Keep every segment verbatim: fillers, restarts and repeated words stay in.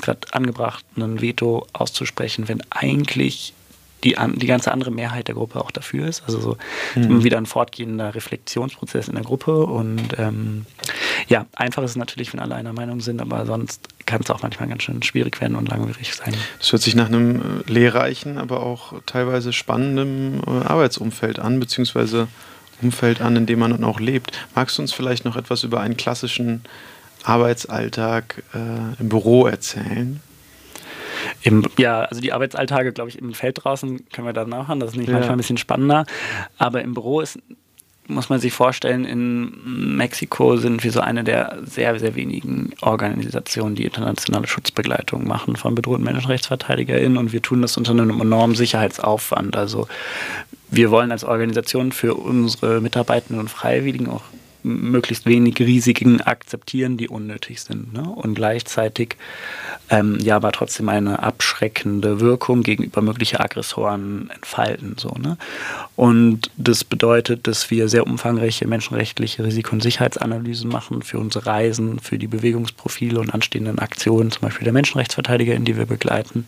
es gerade angebracht, ein Veto auszusprechen, wenn eigentlich die, an, die ganze andere Mehrheit der Gruppe auch dafür ist. Also so mhm. immer wieder ein fortgehender Reflexionsprozess in der Gruppe. Und ähm, ja, einfach ist es natürlich, wenn alle einer Meinung sind, aber sonst kann es auch manchmal ganz schön schwierig werden und langwierig sein. Das hört sich nach einem lehrreichen, aber auch teilweise spannenden Arbeitsumfeld an, beziehungsweise Umfeld an, in dem man dann auch lebt. Magst du uns vielleicht noch etwas über einen klassischen Arbeitsalltag äh, im Büro erzählen? Im, ja, also die Arbeitsalltage, glaube ich, im Feld draußen können wir da nachhören. Das ist nicht ja. manchmal ein bisschen spannender. Aber im Büro ist, muss man sich vorstellen, in Mexiko sind wir so eine der sehr, sehr wenigen Organisationen, die internationale Schutzbegleitung machen von bedrohten MenschenrechtsverteidigerInnen. Und wir tun das unter einem enormen Sicherheitsaufwand. Also wir wollen als Organisation für unsere Mitarbeitenden und Freiwilligen auch möglichst wenig Risiken akzeptieren, die unnötig sind. Ne? Und gleichzeitig ähm, ja aber trotzdem eine abschreckende Wirkung gegenüber möglicher Aggressoren entfalten. So, ne? Und das bedeutet, dass wir sehr umfangreiche menschenrechtliche Risiko- und Sicherheitsanalysen machen für unsere Reisen, für die Bewegungsprofile und anstehenden Aktionen, zum Beispiel der MenschenrechtsverteidigerInnen, die wir begleiten.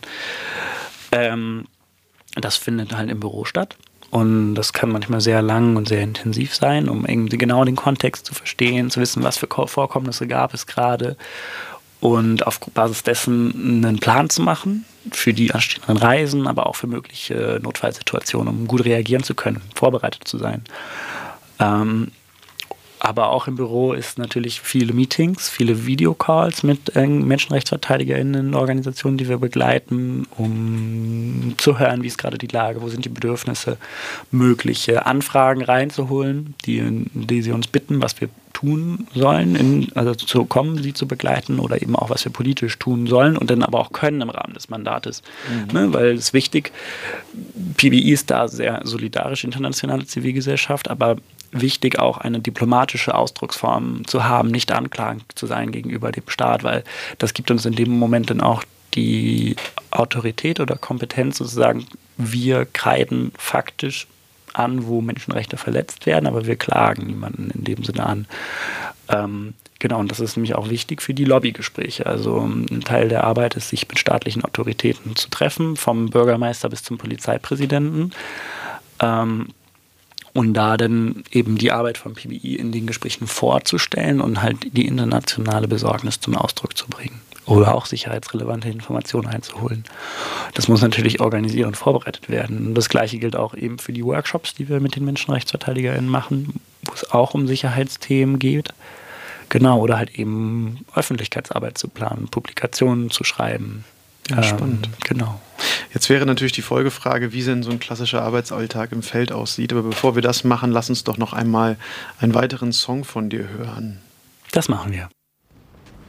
Ähm, das findet halt im Büro statt. Und das kann manchmal sehr lang und sehr intensiv sein, um irgendwie genau den Kontext zu verstehen, zu wissen, was für Vorkommnisse gab es gerade und auf Basis dessen einen Plan zu machen für die anstehenden Reisen, aber auch für mögliche Notfallsituationen, um gut reagieren zu können, vorbereitet zu sein. Ähm, aber auch im Büro ist natürlich viele Meetings, viele Videocalls mit äh, MenschenrechtsverteidigerInnen, Organisationen, die wir begleiten, um zu hören, wie ist gerade die Lage, wo sind die Bedürfnisse, mögliche Anfragen reinzuholen, die, die sie uns bitten, was wir tun sollen, in, also zu kommen, sie zu begleiten oder eben auch, was wir politisch tun sollen und dann aber auch können im Rahmen des Mandates. Mhm. Ne, weil es ist wichtig, P B I ist da sehr solidarisch, internationale Zivilgesellschaft, aber wichtig auch eine diplomatische Ausdrucksform zu haben, nicht anklagend zu sein gegenüber dem Staat, weil das gibt uns in dem Moment dann auch die Autorität oder Kompetenz sozusagen, wir kreiden faktisch an, wo Menschenrechte verletzt werden, aber wir klagen niemanden in dem Sinne an. Ähm, genau, und das ist nämlich auch wichtig für die Lobbygespräche. Also ein Teil der Arbeit ist, sich mit staatlichen Autoritäten zu treffen, vom Bürgermeister bis zum Polizeipräsidenten. Ähm, und da dann eben die Arbeit von P B I in den Gesprächen vorzustellen und halt die internationale Besorgnis zum Ausdruck zu bringen. Oder auch sicherheitsrelevante Informationen einzuholen. Das muss natürlich organisiert und vorbereitet werden. Und das Gleiche gilt auch eben für die Workshops, die wir mit den MenschenrechtsverteidigerInnen machen, wo es auch um Sicherheitsthemen geht. Genau, oder halt eben Öffentlichkeitsarbeit zu planen, Publikationen zu schreiben. Ja, spannend. Ähm, genau. Jetzt wäre natürlich die Folgefrage, wie denn so ein klassischer Arbeitsalltag im Feld aussieht. Aber bevor wir das machen, lass uns doch noch einmal einen weiteren Song von dir hören. Das machen wir.